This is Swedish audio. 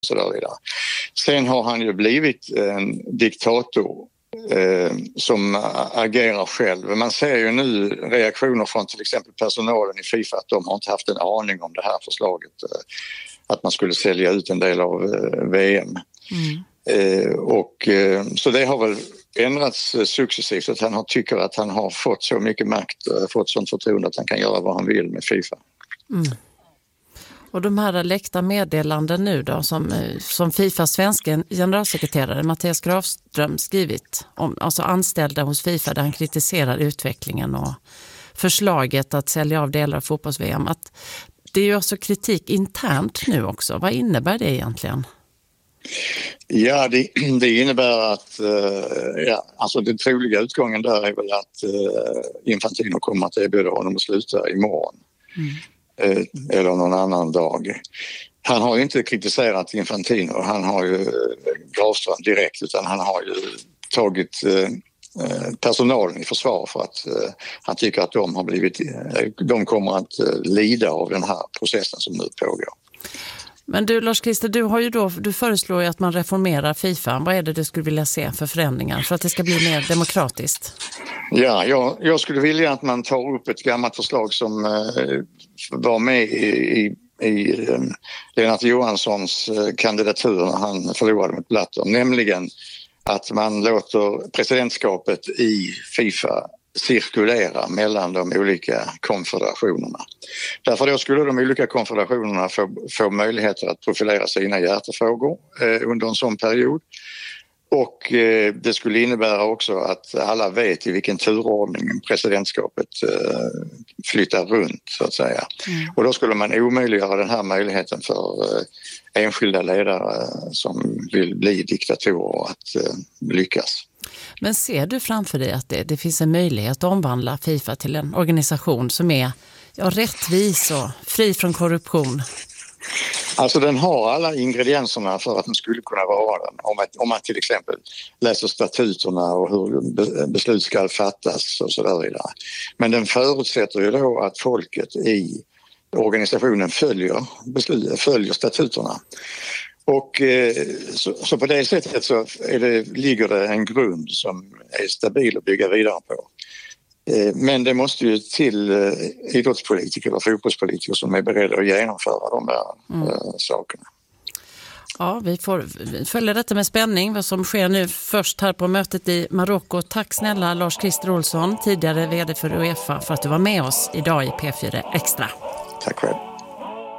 så där vidare. Sen har han ju blivit en diktator som agerar själv. Man ser ju nu reaktioner från till exempel personalen i FIFA att de har inte haft en aning om det här förslaget att man skulle sälja ut en del av VM. Så det har väl ändrats successivt att han tycker att han har fått så mycket makt, fått sånt förtroende att han kan göra vad han vill med FIFA. Och de här läckta meddelanden nu då som FIFAs svenska generalsekreterare Mattias Grafström skrivit om, alltså anställda hos FIFA, där han kritiserar utvecklingen och förslaget att sälja av delar av fotbolls-VM, att det är ju också kritik internt nu också. Vad innebär det egentligen? Ja, det innebär att alltså den troliga utgången där är väl att Infantino kommer att erbjuda honom att sluta imorgon. Eller någon annan dag. Han har ju inte kritiserat Infantino, han har ju Grafström direkt, utan han har ju tagit personalen i försvar för att han tycker att de kommer att lida av den här processen som nu pågår. Men du Lars-Christer, du föreslår ju att man reformerar FIFA. Vad är det du skulle vilja se för förändringar för att det ska bli mer demokratiskt? Ja, jag skulle vilja att man tar upp ett gammalt förslag som var med i Lennart Johanssons kandidatur när han förlorade mot Blatter, nämligen att man låter presidentskapet i FIFA cirkulera mellan de olika konfederationerna. Därför då skulle de olika konfederationerna få möjligheter att profilera sina hjärtefrågor under en sån period. Och det skulle innebära också att alla vet i vilken turordning presidentskapet flyttar runt, så att säga. Och då skulle man omöjliggöra den här möjligheten för enskilda ledare som vill bli diktatorer att lyckas. Men ser du framför dig att det finns en möjlighet att omvandla FIFA till en organisation som är rättvis och fri från korruption? Alltså den har alla ingredienserna för att den skulle kunna vara den. Om man till exempel läser statuterna och hur beslut ska fattas och så där vidare. Men den förutsätter ju då att folket i organisationen följer statuterna. Och så på det sättet så ligger det en grund som är stabil att bygga vidare på. Men det måste ju till idrottspolitiker och fotbollspolitiker som är beredda att genomföra de där sakerna. Ja, vi får följa detta med spänning, vad som sker nu först här på mötet i Marocko. Tack snälla Lars-Christer Olsson, tidigare vd för UEFA, för att du var med oss idag i P4 Extra. Tack själv.